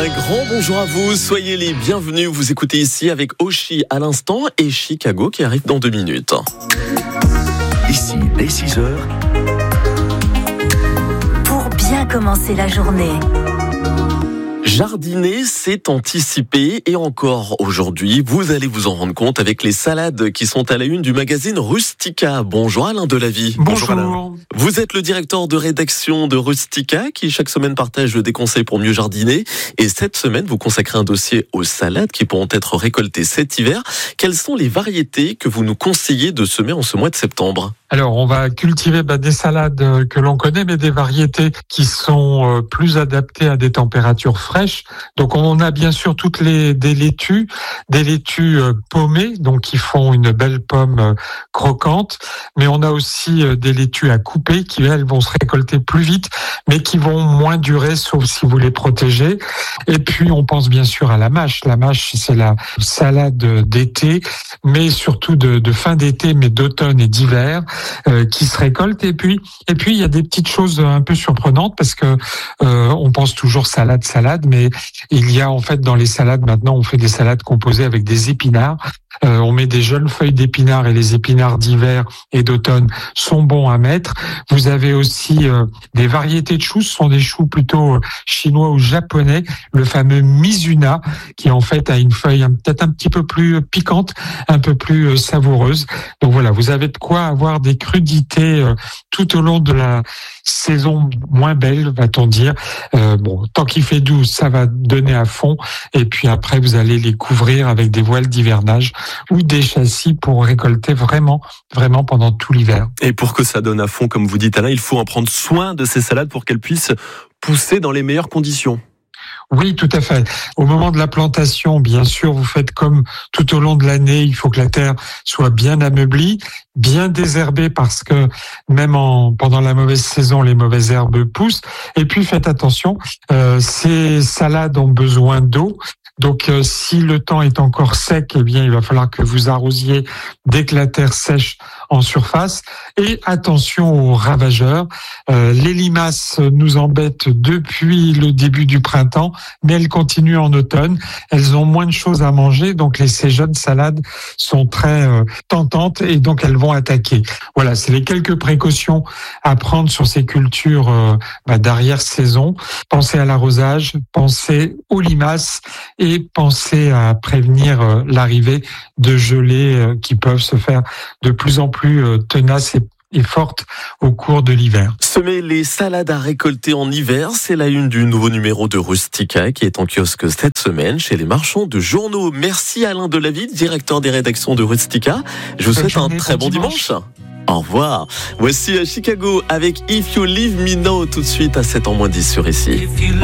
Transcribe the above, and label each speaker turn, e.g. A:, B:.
A: Un grand bonjour à vous, soyez les bienvenus. Vous écoutez ici avec Oshi à l'instant et Chicago qui arrive dans 2 minutes.
B: Ici, dès 6h.
C: Pour bien commencer la journée.
A: Jardiner, c'est anticiper et encore aujourd'hui, vous allez vous en rendre compte avec les salades qui sont à la une du magazine Rustica. Bonjour Alain Delavie.
D: Bonjour
A: Alain. Vous êtes le directeur de rédaction de Rustica qui chaque semaine partage des conseils pour mieux jardiner. Et cette semaine, vous consacrez un dossier aux salades qui pourront être récoltées cet hiver. Quelles sont les variétés que vous nous conseillez de semer en ce mois de septembre ?
D: Alors, on va cultiver des salades que l'on connaît, mais des variétés qui sont plus adaptées à des températures fraîches. Donc, on a bien sûr des laitues paumées, donc qui font une belle pomme croquante. Mais on a aussi des laitues à couper qui, elles, vont se récolter plus vite, mais qui vont moins durer, sauf si vous les protégez. Et puis, on pense bien sûr à la mâche. La mâche, c'est la salade d'été, mais surtout de fin d'été, mais d'automne et d'hiver. Qui se récoltent et puis il y a des petites choses un peu surprenantes parce que on pense toujours salade, mais il y a en fait dans les salades maintenant on fait des salades composées avec des épinards. On met des jeunes feuilles d'épinards et les épinards d'hiver et d'automne sont bons à mettre. Vous avez aussi des variétés de choux, ce sont des choux plutôt chinois ou japonais, le fameux Mizuna qui en fait a une feuille peut-être un petit peu plus piquante, un peu plus savoureuse. Donc voilà, vous avez de quoi avoir des crudités tout au long de la saison moins belle, va-t-on dire. Tant qu'il fait doux, ça va donner à fond et puis après vous allez les couvrir avec des voiles d'hivernage ou des châssis pour récolter vraiment pendant tout l'hiver.
B: Et pour que ça donne à fond, comme vous dites Alain, il faut en prendre soin de ces salades pour qu'elles puissent pousser dans les meilleures conditions.
D: Oui, tout à fait. Au moment de la plantation, bien sûr, vous faites comme tout au long de l'année, il faut que la terre soit bien ameublée, bien désherbée parce que même pendant la mauvaise saison, les mauvaises herbes poussent. Et puis faites attention, ces salades ont besoin d'eau. Donc, si le temps est encore sec, eh bien, il va falloir que vous arrosiez dès que la terre sèche en surface. Et attention aux ravageurs. Les limaces nous embêtent depuis le début du printemps, mais elles continuent en automne. Elles ont moins de choses à manger, donc ces jeunes salades sont très tentantes et donc elles vont attaquer. Voilà, c'est les quelques précautions à prendre sur ces cultures d'arrière-saison. Pensez à l'arrosage, pensez aux limaces et pensez à prévenir l'arrivée de gelées qui peuvent se faire de plus en plus tenaces et fortes au cours de l'hiver.
A: Semer les salades à récolter en hiver, c'est la une du nouveau numéro de Rustica qui est en kiosque cette semaine chez les marchands de journaux. Merci Alain Delavie, directeur des rédactions de Rustica. Je vous souhaite un très bon dimanche. Au revoir. Voici Chicago avec If You Leave Me Now tout de suite à 7h moins 10 sur ici.